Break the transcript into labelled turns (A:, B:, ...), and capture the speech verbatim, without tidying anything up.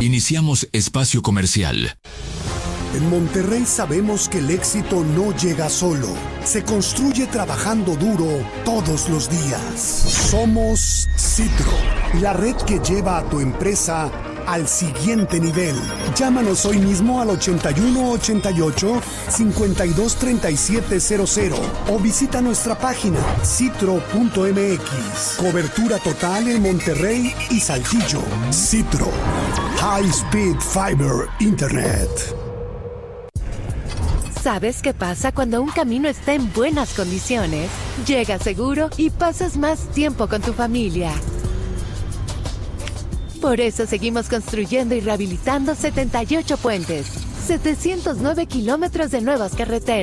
A: Iniciamos espacio comercial.
B: En Monterrey sabemos que el éxito no llega solo, se construye trabajando duro todos los días. Somos Citro, la red que lleva a tu empresa al siguiente nivel. Llámanos hoy mismo al ochenta y uno ochenta y ocho, cincuenta y dos treinta y siete cero cero o visita nuestra página citro punto m x. Cobertura total en Monterrey y Saltillo. Citro, High Speed Fiber Internet.
C: ¿Sabes qué pasa cuando un camino está en buenas condiciones? Llegas seguro y pasas más tiempo con tu familia. Por eso seguimos construyendo y rehabilitando setenta y ocho puentes, setecientos nueve kilómetros de nuevas carreteras.